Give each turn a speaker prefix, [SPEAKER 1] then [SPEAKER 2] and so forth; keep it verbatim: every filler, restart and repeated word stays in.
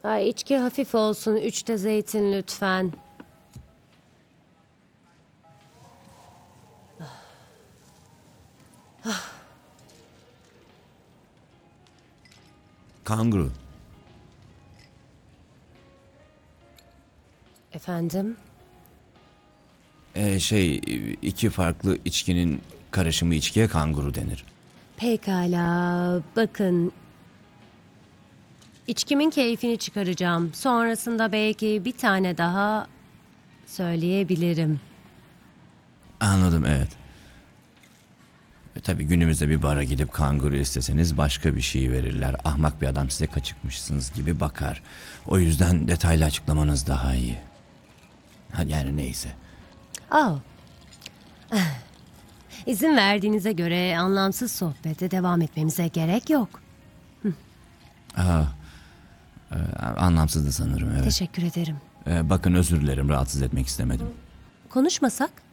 [SPEAKER 1] Ay, içki hafif olsun. Üçte zeytin lütfen.
[SPEAKER 2] Kanguru.
[SPEAKER 1] Efendim?
[SPEAKER 2] Ee, şey, iki farklı içkinin karışımı içkiye kanguru denir.
[SPEAKER 1] Pekala. Bakın. İçkimin keyfini çıkaracağım. Sonrasında belki bir tane daha söyleyebilirim.
[SPEAKER 2] Anladım, evet. E, tabii günümüzde bir bara gidip kanguru isteseniz başka bir şey verirler. Ahmak bir adam size kaçıkmışsınız gibi bakar. O yüzden detaylı açıklamanız daha iyi. Ha, yani neyse.
[SPEAKER 1] Oh. İzin verdiğinize göre anlamsız sohbete devam etmemize gerek yok.
[SPEAKER 2] Aa, e, anlamsızdı sanırım, evet.
[SPEAKER 1] Teşekkür ederim.
[SPEAKER 2] E, bakın özür dilerim, rahatsız etmek istemedim.
[SPEAKER 1] Konuşmasak?